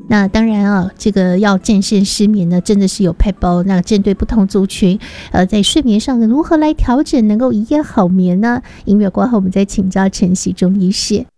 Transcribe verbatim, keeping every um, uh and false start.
那当然啊，这个要战胜失眠呢，真的是有撇步。那针对不同族群，呃，在睡眠上如何来调整，能够一夜好眠呢？音乐过后，我们再请教陈时中医师。